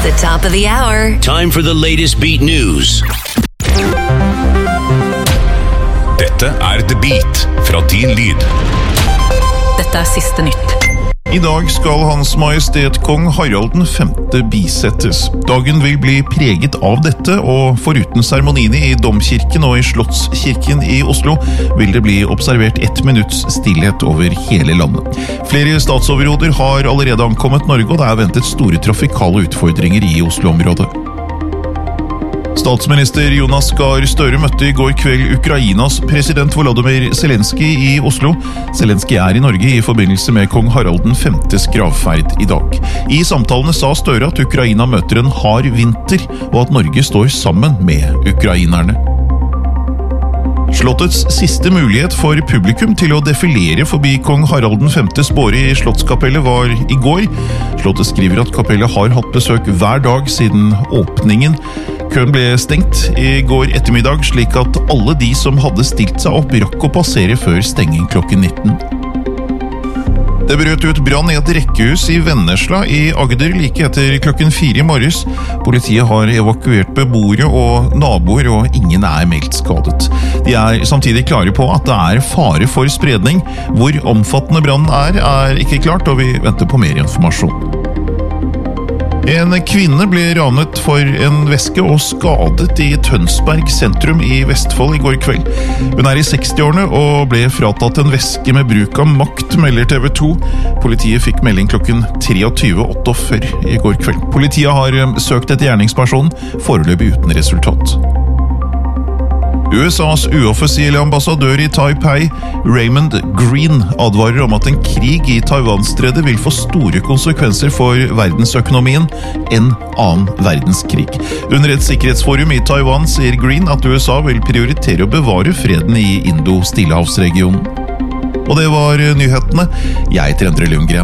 the top of the hour. Time for the latest beat news. Dette The Beat fra Din Lyd. Dette siste nytt. I dag skal Hans Majestet Kong Harald V bisettes. Dagen vil bli preget av dette, og foruten seremoniene i Domkirken og i Slottskirken i Oslo, vil det bli observert 1 minutts stillhet over hele landet. Flere statsoverhoder har allerede ankommet Norge, og det er ventet store trafikale utfordringer i Oslo-området. Statsminister Jonas Gahr Støre møtte i går kveld Ukrainas president Volodymyr Zelenskyj i Oslo. Zelenskyj i Norge i forbindelse med kong Harald Vs gravferd i dag. I samtalene sa Støre at Ukraina møter en hard vinter, og at Norge står sammen med ukrainerne. Slottets siste mulighet for publikum til å defilere forbi kong Harald Vs båre i Slottskapellet var i går. Slottet skriver at kapellet har hatt besøk hver dag siden åpningen. Køen ble stengt i går ettermiddag, slik at alle de som hadde stilt seg opp rakk å passere før stenging klokken 19. Det brøt ut brann i et rekkehus i Vennesla i Agder like etter klokken 4 i morges. Politiet har evakuert beboere og naboer, og ingen er meldt skadet. De er samtidig klare på at det er fare for spredning. Hvor omfattende brannen er ikke klart, og vi venter på mer informasjon. En kvinne ble ranet for en veske og skadet i Tønsberg sentrum i Vestfold i går kveld. Hun er i 60-årene og ble fratatt en veske med bruk av makt, melder TV 2. Politiet fikk melding klokken 23:48 i går kveld. Politiet har søkt etter gjerningspersonen, foreløpig uten resultat. USAs uoffisielle ambassadør i Taipei, Raymond Green, advarer om at en krig i Taiwanstredet vil få store konsekvenser for verdensøkonomien, en annen verdenskrig. Under et sikkerhetsforum i Taiwan sier Green at USA vil prioritere å bevare freden i Indo-Stillehavsregionen. Og det var nyhetene. Jeg heter Endre Lundgren.